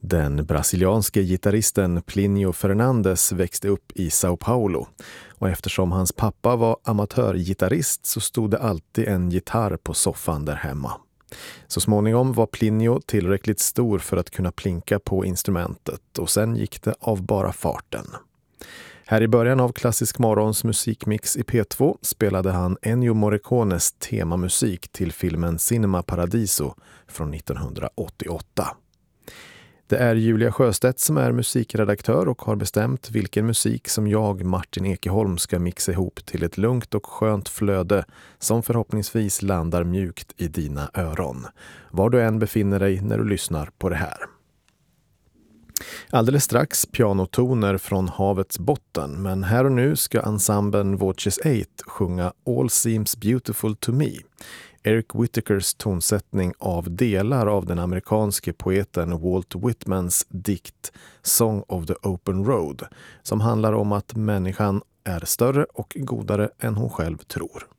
Den brasilianske gitarristen Plinio Fernandes växte upp i São Paulo och eftersom hans pappa var amatörgitarrist så stod det alltid en gitarr på soffan där hemma. Så småningom var Plinio tillräckligt stor för att kunna plinka på instrumentet och sen gick det av bara farten. Här i början av Klassisk Morgons musikmix i P2 spelade han Ennio Morricones temamusik till filmen Cinema Paradiso från 1988. Det är Julia Sjöstedt som är musikredaktör och har bestämt vilken musik som jag, Martin Ekeholm, ska mixa ihop till ett lugnt och skönt flöde som förhoppningsvis landar mjukt i dina öron. Var du än befinner dig när du lyssnar på det här. Alldeles strax pianotoner från havets botten, men här och nu ska ensemblen Voces 8 sjunga All Seems Beautiful to Me. Eric Whittakers tonsättning av delar av den amerikanske poeten Walt Whitmans dikt Song of the Open Road, som handlar om att människan är större och godare än hon själv tror.